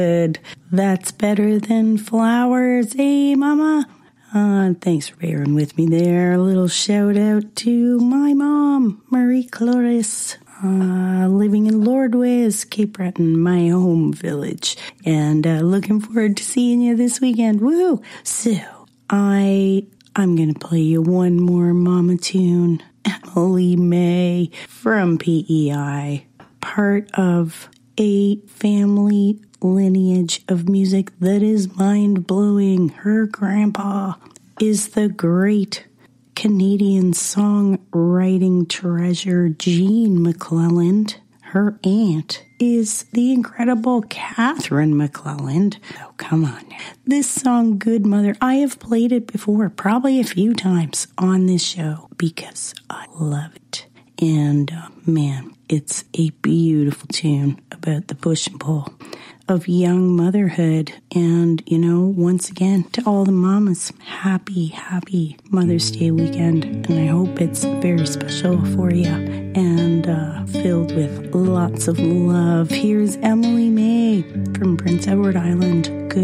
good. That's better than flowers. Hey, Mama. Thanks for bearing with me there. A little shout out to my mom, Marie Cloris, living in Lordways, Cape Breton, my home village. And looking forward to seeing you this weekend. Woo! So, I'm going to play you one more mama tune. Emily May from PEI. Part of a family lineage of music that is mind-blowing. Her grandpa is the great Canadian songwriting treasure Jean McClelland. Her aunt is the incredible Catherine McClelland. Oh, come on. This song, Good Mother, I have played it before, probably a few times on this show because I love it. And man, it's a beautiful tune about the push and pull of young motherhood. And, you know, once again, to all the mamas, happy Mother's Day weekend. And I hope it's very special for you and filled with lots of love. Here's Emily May from Prince Edward Island. Good